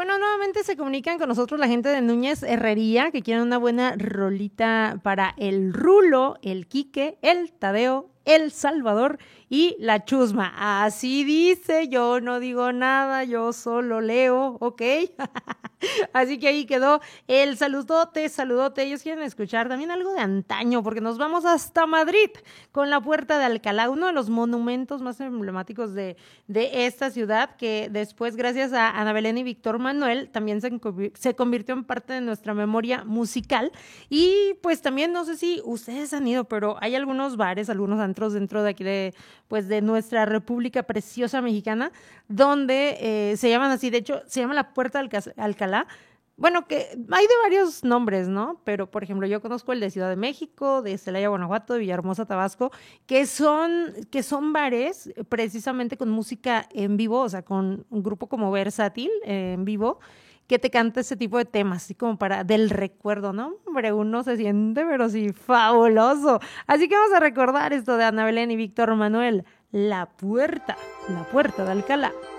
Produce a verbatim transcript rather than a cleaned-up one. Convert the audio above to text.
Bueno, nuevamente se comunican con nosotros la gente de Núñez Herrería, que quieren una buena rolita para el Rulo, el Quique, el Tadeo, el Salvador y la Chusma. Así dice, yo no digo nada, yo solo leo, ¿ok? Así que ahí quedó el saludote, saludote. Ellos quieren escuchar también algo de antaño, porque nos vamos hasta Madrid con la Puerta de Alcalá, uno de los monumentos más emblemáticos de, de esta ciudad, que después, gracias a Ana Belén y Víctor Manuel, también se, se convirtió en parte de nuestra memoria musical. Y pues también, no sé si ustedes han ido, pero hay algunos bares, algunos antros dentro de aquí de, pues, de nuestra República Preciosa Mexicana, donde eh, se llaman así. De hecho, se llama la Puerta de Alcalá. Bueno, que hay de varios nombres, ¿no? Pero, por ejemplo, yo conozco el de Ciudad de México, de Celaya, Guanajuato, de Villahermosa, Tabasco, que son, que son bares precisamente con música en vivo, o sea, con un grupo como Versátil eh, en vivo, que te canta ese tipo de temas, así como para del recuerdo, ¿no? Hombre, uno se siente, pero sí, fabuloso. Así que vamos a recordar esto de Ana Belén y Víctor Manuel, La Puerta, La Puerta de Alcalá.